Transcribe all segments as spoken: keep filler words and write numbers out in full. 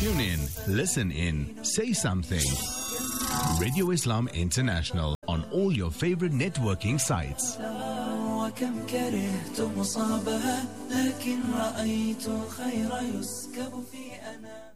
Tune in, listen in, say something. Radio Islam International on all your favorite networking sites. وكم كرهت مصابها لكن رأيت الخير يسكب في أنا.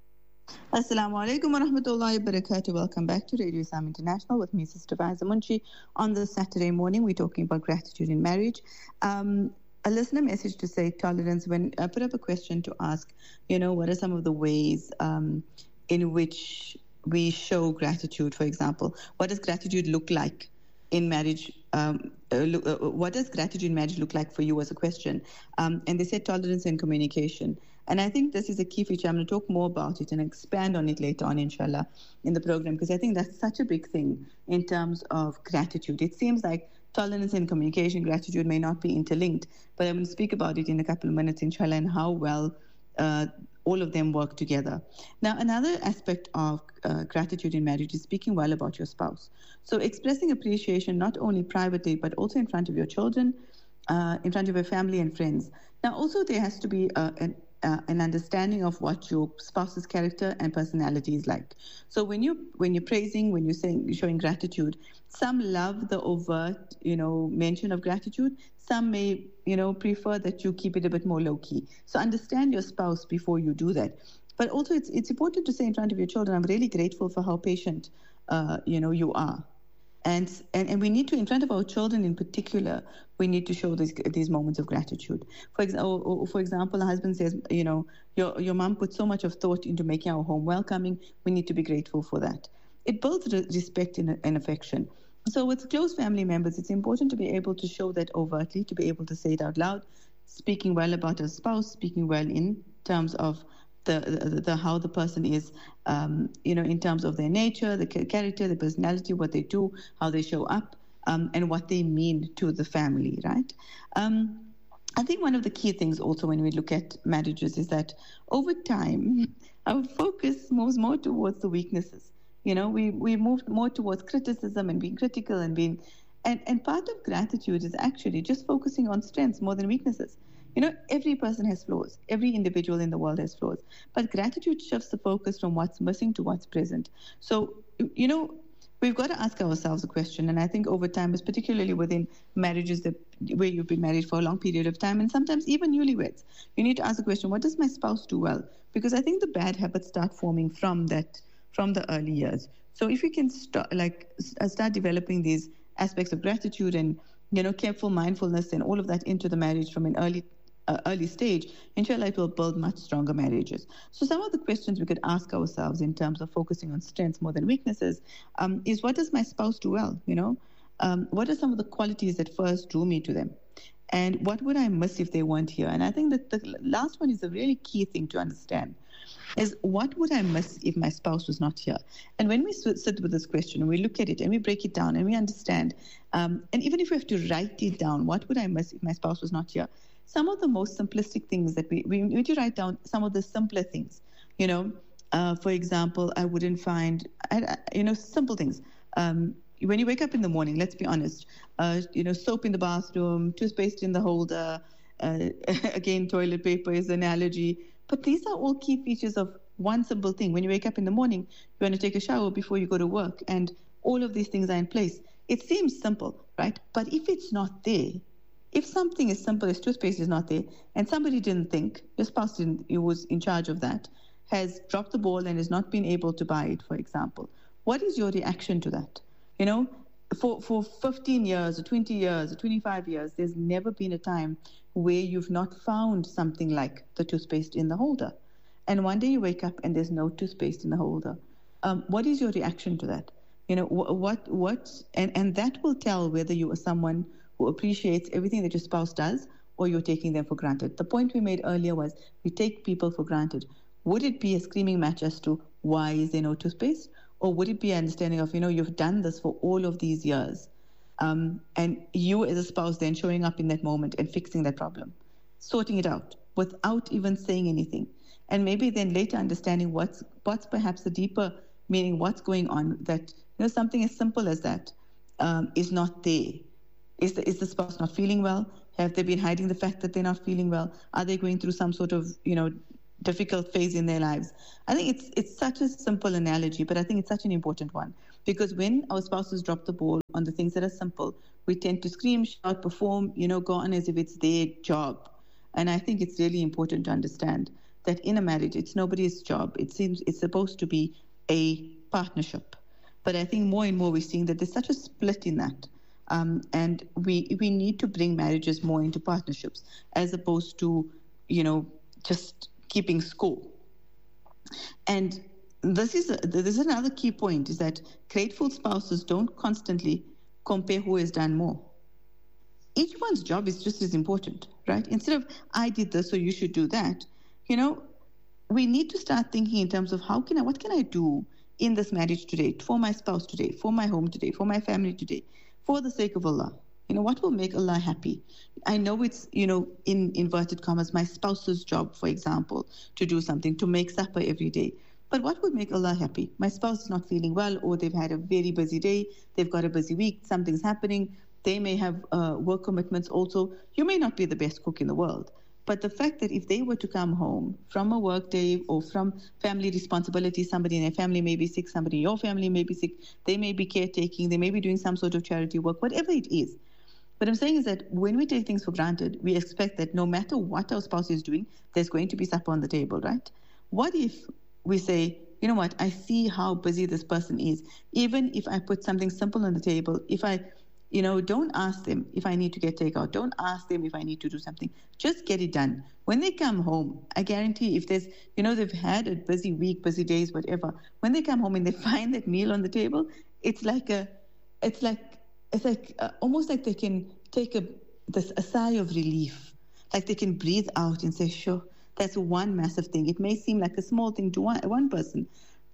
Assalamu alaikum wa rahmatullahi wa barakatuh. Welcome back to Radio Islam International with me, Sister Faiza Munshi. On this Saturday morning, we're talking about gratitude in marriage. Um, a listener message to say tolerance. When I put up a question to ask, you know, what are some of the ways um, in which we show gratitude, for example? What does gratitude look like in marriage? Um, uh, look, uh, what does gratitude in marriage look like for you as a question? Um, and they said tolerance and communication. And I think this is a key feature. I'm going to talk more about it and expand on it later on, inshallah, in the program, because I think that's such a big thing in terms of gratitude. It seems like tolerance and communication, gratitude may not be interlinked, but I'm going to speak about it in a couple of minutes, inshallah, and how well uh, all of them work together. Now, another aspect of uh, gratitude in marriage is speaking well about your spouse. So expressing appreciation not only privately, but also in front of your children, uh, in front of your family and friends. Now, also there has to be uh, an Uh, an understanding of what your spouse's character and personality is like. So when you when you're praising, when you're saying you're showing gratitude, some love the overt, you know, mention of gratitude. Some may, you know, prefer that you keep it a bit more low key. So understand your spouse before you do that. But also, it's it's important to say in front of your children, "I'm really grateful for how patient, uh, you know, you are." And, and and we need to, in front of our children in particular, we need to show these these moments of gratitude. For example, for example, a husband says, you know, your your mom put so much of thought into making our home welcoming. We need to be grateful for that. It builds respect and, and affection. So with close family members, it's important to be able to show that overtly, to be able to say it out loud, speaking well about a spouse, speaking well in terms of The, the, the how the person is, um, you know, in terms of their nature, the character, the personality, what they do, how they show up, um, and what they mean to the family, right? Um, I think one of the key things also when we look at marriages is that over time, our focus moves more towards the weaknesses. You know, we, we move more towards criticism and being critical and being, and, and part of gratitude is actually just focusing on strengths more than weaknesses. You know, every person has flaws. Every individual in the world has flaws. But gratitude shifts the focus from what's missing to what's present. So, you know, we've got to ask ourselves a question. And I think over time, particularly within marriages that where you've been married for a long period of time, and sometimes even newlyweds, you need to ask the question, what does my spouse do well? Because I think the bad habits start forming from that, from the early years. So if we can start, like, start developing these aspects of gratitude and, you know, careful mindfulness and all of that into the marriage from an early Uh, early stage, inshallah, it will build much stronger marriages. So some of the questions we could ask ourselves in terms of focusing on strengths more than weaknesses um, is, what does my spouse do well? You know, um, what are some of the qualities that first drew me to them? And what would I miss if they weren't here? And I think that the last one is a really key thing to understand, is what would I miss if my spouse was not here? And when we sit with this question and we look at it and we break it down and we understand, um, and even if we have to write it down, what would I miss if my spouse was not here? Some of the most simplistic things that we, we need to write down some of the simpler things, you know, uh, for example, I wouldn't find, I, you know, simple things. Um, when you wake up in the morning, let's be honest, uh, you know, soap in the bathroom, toothpaste in the holder, uh, again, toilet paper is an allergy. But these are all key features of one simple thing. When you wake up in the morning, you want to take a shower before you go to work, and all of these things are in place. It seems simple, right? But if it's not there, if something as simple as toothpaste is not there, and somebody didn't think, your spouse didn't, who was in charge of that, has dropped the ball and has not been able to buy it, for example, what is your reaction to that? You know, for, for fifteen years or twenty years or twenty-five years, there's never been a time where you've not found something like the toothpaste in the holder. And one day you wake up and there's no toothpaste in the holder. Um, what is your reaction to that? You know, what, what, and, and that will tell whether you are someone who appreciates everything that your spouse does, or you're taking them for granted. The point we made earlier was we take people for granted. Would it be a screaming match as to why is there no toothpaste? Or would it be an understanding of, you know, you've done this for all of these years, um, and you as a spouse then showing up in that moment and fixing that problem, sorting it out without even saying anything. And maybe then later understanding what's, what's perhaps the deeper meaning, what's going on, that, you know, something as simple as that um, is not there. Is the, is the spouse not feeling well? Have they been hiding the fact that they're not feeling well? Are they going through some sort of, you know, difficult phase in their lives. I think it's it's such a simple analogy, but I think it's such an important one, because when our spouses drop the ball on the things that are simple, we tend to scream, shout, perform, you know, go on as if it's their job. And I think it's really important to understand that in a marriage, it's nobody's job. It seems it's supposed to be a partnership. But I think more and more we're seeing that there's such a split in that. Um, and we we need to bring marriages more into partnerships as opposed to, you know, just keeping score. And this is a, this is another key point, is that grateful spouses don't constantly compare who has done more. Each one's job is just as important, right? Instead of I did this, so you should do that. You know, we need to start thinking in terms of how can I, what can I do in this marriage today, for my spouse today, for my home today, for my family today, for the sake of Allah. You know, what will make Allah happy? I know it's, you know, in inverted commas, my spouse's job, for example, to do something, to make supper every day. But what would make Allah happy? My spouse is not feeling well, or they've had a very busy day, they've got a busy week, something's happening, they may have uh, work commitments also. You may not be the best cook in the world, but the fact that if they were to come home from a work day or from family responsibility, somebody in their family may be sick, somebody in your family may be sick, they may be caretaking, they may be doing some sort of charity work, whatever it is. What I'm saying is that when we take things for granted, we expect that no matter what our spouse is doing, there's going to be supper on the table, right? What if we say, you know what, I see how busy this person is. Even if I put something simple on the table, if I, you know, don't ask them if I need to get takeout, don't ask them if I need to do something, just get it done. When they come home, I guarantee if there's, you know, they've had a busy week, busy days, whatever, when they come home and they find that meal on the table, it's like a, it's like, it's like uh, almost like they can take a, this, a sigh of relief, like they can breathe out and say, sure, that's one massive thing. It may seem like a small thing to one, one person,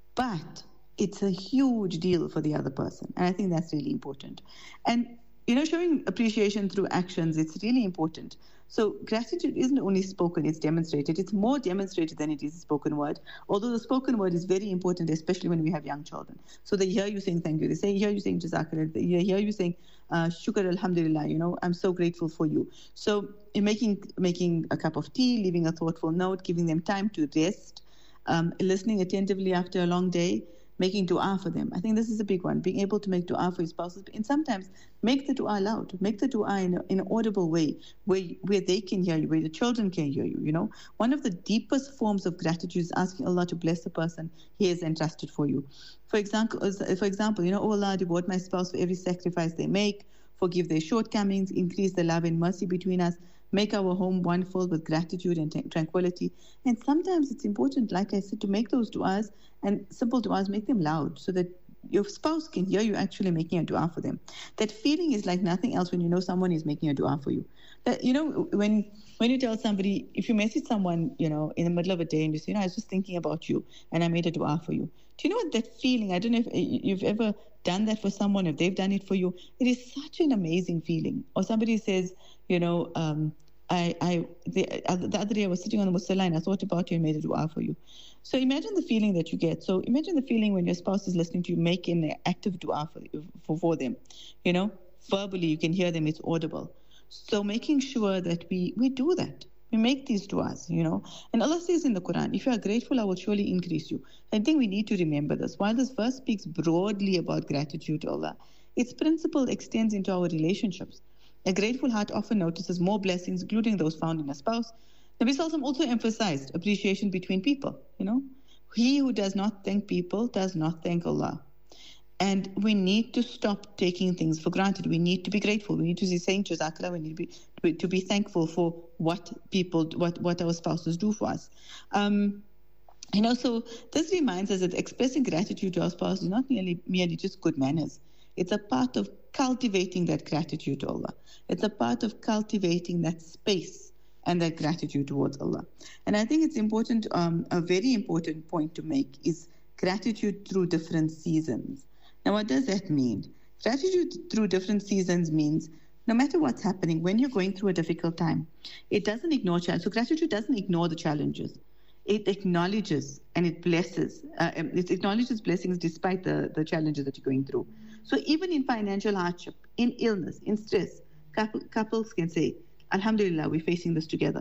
but it's a huge deal for the other person. And I think that's really important. And, you know, showing appreciation through actions, it's really important. So gratitude isn't only spoken, it's demonstrated. It's more demonstrated than it is a spoken word, although the spoken word is very important, especially when we have young children. So they hear you saying thank you, they say, hear you saying jazakallah, they hear you saying uh, shukr alhamdulillah, you know, I'm so grateful for you. So in making, making a cup of tea, leaving a thoughtful note, giving them time to rest, um, listening attentively after a long day, making dua for them. I think this is a big one, being able to make dua for your spouses. And sometimes make the dua loud, make the dua in, a, in an audible way, where, where they can hear you, where the children can hear you, you know. One of the deepest forms of gratitude is asking Allah to bless the person He has entrusted for you. For example, for example, you know, oh Allah, reward my spouse for every sacrifice they make, forgive their shortcomings, increase the love and mercy between us, make our home one filled with gratitude and t- tranquility. And sometimes it's important, like I said, to make those du'as, and simple du'as, make them loud so that your spouse can hear you actually making a du'a for them. That feeling is like nothing else when you know someone is making a du'a for you. That, you know, when when you tell somebody, if you message someone, you know, in the middle of a day and you say, you know, I was just thinking about you and I made a du'a for you. Do you know what that feeling, I don't know if you've ever done that for someone, if they've done it for you, it is such an amazing feeling. Or somebody says, you know, um, I, I the, the other day I was sitting on the musalla and I thought about you and made a dua for you. So imagine the feeling that you get. So imagine the feeling when your spouse is listening to you making an active dua for, for, for them. You know, verbally you can hear them, it's audible. So making sure that we, we do that. We make these du'as, you know. And Allah says in the Quran, if you are grateful, I will surely increase you. I think we need to remember this. While this verse speaks broadly about gratitude to Allah, its principle extends into our relationships. A grateful heart often notices more blessings, including those found in a spouse. Nabi Sallallahu Alaihi Wasallam also emphasized appreciation between people, you know. He who does not thank people does not thank Allah. And we need to stop taking things for granted. We need to be grateful. We need to be saying jazakallah. We need to be, to be thankful for what people, what, what our spouses do for us. Um, you know, so this reminds us that expressing gratitude to our spouse is not merely, merely just good manners. It's a part of cultivating that gratitude to Allah. It's a part of cultivating that space and that gratitude towards Allah. And I think it's important, um, a very important point to make is gratitude through different seasons. Now, what does that mean? Gratitude through different seasons means no matter what's happening, when you're going through a difficult time, it doesn't ignore challenges. So gratitude doesn't ignore the challenges. It acknowledges and it blesses. Uh, it acknowledges blessings despite the, the challenges that you're going through. So even in financial hardship, in illness, in stress, couple, couples can say, Alhamdulillah, we're facing this together.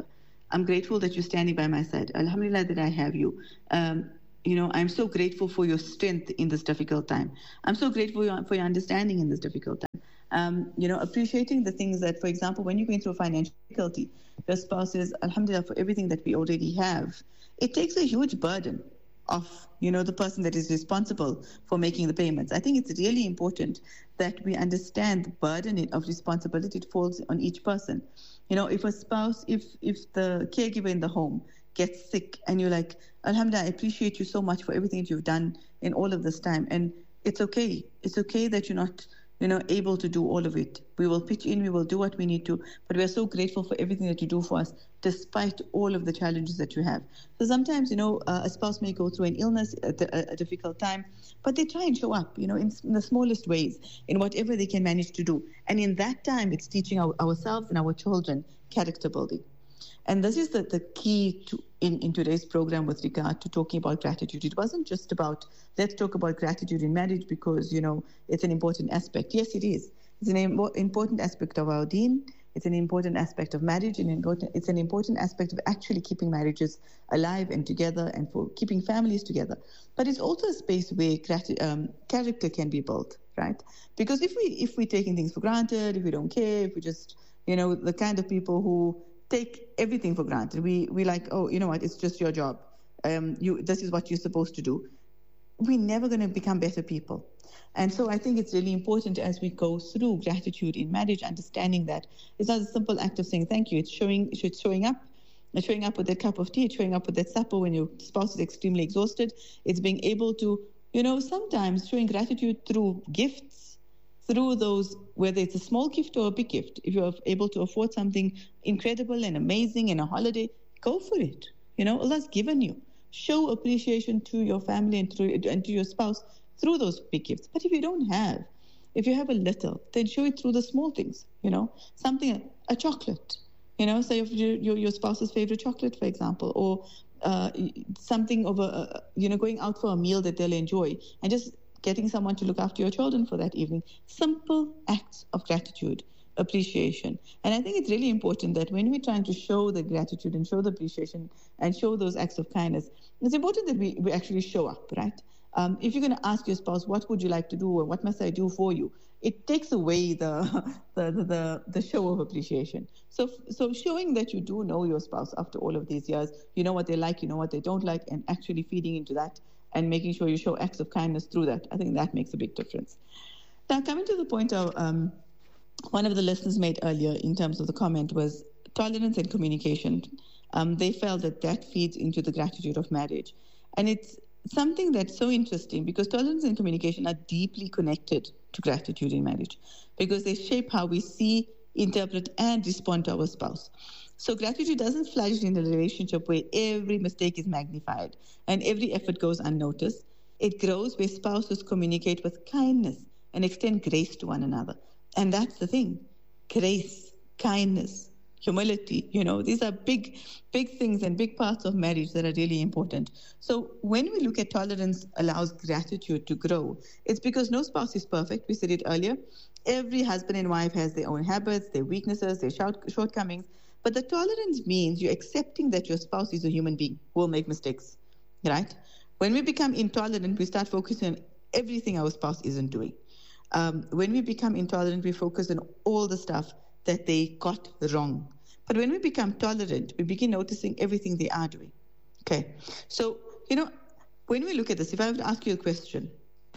I'm grateful that you're standing by my side. Alhamdulillah that I have you. Um, you know, I'm so grateful for your strength in this difficult time. I'm so grateful for your understanding in this difficult time. Um, you know, appreciating the things that, for example, when you're going through financial difficulty, your spouse says, Alhamdulillah, for everything that we already have. It takes a huge burden off, you know, the person that is responsible for making the payments. I think it's really important that we understand the burden of responsibility that falls on each person. You know, if a spouse, if if the caregiver in the home gets sick and you're like, Alhamdulillah, I appreciate you so much for everything that you've done in all of this time. And it's okay. It's okay that you're not, you know, able to do all of it. We will pitch in, we will do what we need to, but we're so grateful for everything that you do for us, despite all of the challenges that you have. So sometimes, you know, uh, a spouse may go through an illness, a, a difficult time, but they try and show up, you know, in, in the smallest ways, in whatever they can manage to do. And in that time, it's teaching our, ourselves and our children character building. And this is the, the key to in, in today's program with regard to talking about gratitude. It wasn't just about, let's talk about gratitude in marriage because, you know, it's an important aspect. Yes, it is. It's an im- important aspect of our deen. It's an important aspect of marriage, and it's an important aspect of actually keeping marriages alive and together and for keeping families together. But it's also a space where grati- um, character can be built, right? Because if we if we're taking things for granted, if we don't care, if we just, you know, the kind of people who take everything for granted. We we like, oh, you know what, it's just your job. Um, you this is what you're supposed to do. We're never going to become better people. And so I think it's really important as we go through gratitude in marriage, understanding that it's not a simple act of saying thank you. It's showing it's showing up. It's showing up with that cup of tea. It's showing up with that supper when your spouse is extremely exhausted. It's being able to, you know, sometimes showing gratitude through gifts, through those, whether it's a small gift or a big gift. If you're able to afford something incredible and amazing in a holiday, go for it. You know, Allah's given you. Show appreciation to your family and, through, and to your spouse through those big gifts. But if you don't have, if you have a little, then show it through the small things, you know, something, a chocolate, you know, say if your, your, your spouse's favorite chocolate, for example, or uh, something of a, you know, going out for a meal that they'll enjoy and just getting someone to look after your children for that evening. Simple acts of gratitude, appreciation. And I think it's really important that when we're trying to show the gratitude and show the appreciation and show those acts of kindness, it's important that we, we actually show up, right? Um, if you're going to ask your spouse, what would you like to do or what must I do for you? It takes away the the, the, the show of appreciation. So so showing that you do know your spouse after all of these years, you know what they like, you know what they don't like, and actually feeding into that and making sure you show acts of kindness through that, I think that makes a big difference. Now, coming to the point of um, one of the listeners made earlier in terms of the comment was tolerance and communication. Um, they felt that that feeds into the gratitude of marriage. And it's something that's so interesting because tolerance and communication are deeply connected to gratitude in marriage because they shape how we see, interpret, and respond to our spouse. So gratitude doesn't flourish in a relationship where every mistake is magnified and every effort goes unnoticed. It grows where spouses communicate with kindness and extend grace to one another. And that's the thing, grace, kindness, humility, you know, these are big, big things and big parts of marriage that are really important. So when we look at tolerance allows gratitude to grow, it's because no spouse is perfect. We said it earlier. Every husband and wife has their own habits, their weaknesses, their shortcomings. But the tolerance means you're accepting that your spouse is a human being who will make mistakes, right? When we become intolerant, we start focusing on everything our spouse isn't doing. Um, when we become intolerant, we focus on all the stuff that they got wrong. But when we become tolerant, we begin noticing everything they are doing. Okay. So, you know, when we look at this, if I were to ask you a question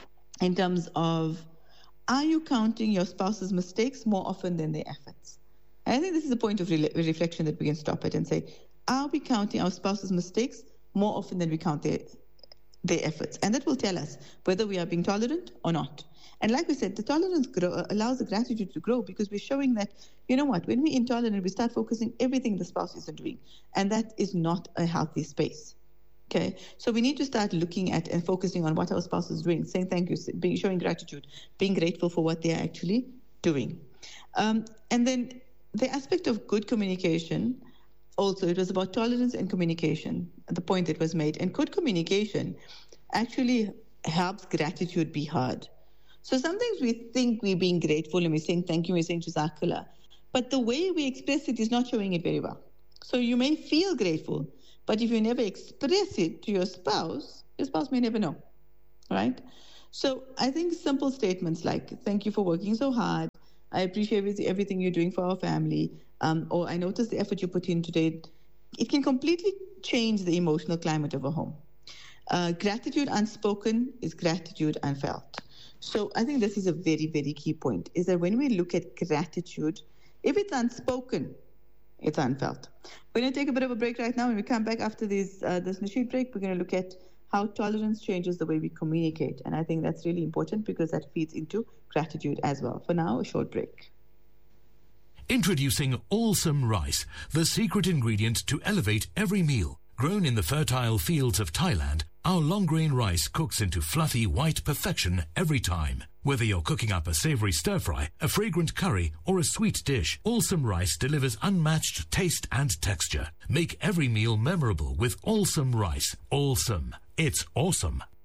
in terms of, are you counting your spouse's mistakes more often than their efforts? And I think this is a point of re- reflection that we can stop at and say, are we counting our spouse's mistakes more often than we count their, their efforts? And that will tell us whether we are being tolerant or not. And like we said, the tolerance grow, allows the gratitude to grow because we're showing that, you know what, when we're intolerant, we start focusing everything the spouse isn't doing. And that is not a healthy space. Okay, so we need to start looking at and focusing on what our spouse is doing, saying thank you, being, showing gratitude, being grateful for what they're actually doing. Um, and then the aspect of good communication, also, it was about tolerance and communication, the point that was made. And good communication actually helps gratitude be heard. So sometimes we think we're being grateful and we're saying thank you, we're saying jazakallah, but the way we express it is not showing it very well. So you may feel grateful, but if you never express it to your spouse, your spouse may never know, right? So I think simple statements like, thank you for working so hard. I appreciate everything you're doing for our family. Um, or I noticed the effort you put in today. It can completely change the emotional climate of a home. Uh, gratitude unspoken is gratitude unfelt. So I think this is a very, very key point, is that when we look at gratitude, if it's unspoken, it's unfelt. We're going to take a bit of a break right now. When we come back after this, uh, this nasheed break, we're going to look at how tolerance changes the way we communicate. And I think that's really important because that feeds into gratitude as well. For now, a short break. Introducing Allsome Rice, the secret ingredient to elevate every meal. Grown in the fertile fields of Thailand, our long-grain rice cooks into fluffy white perfection every time. Whether you're cooking up a savory stir-fry, a fragrant curry, or a sweet dish, Allsome Rice delivers unmatched taste and texture. Make every meal memorable with Allsome Rice. Allsome. It's awesome.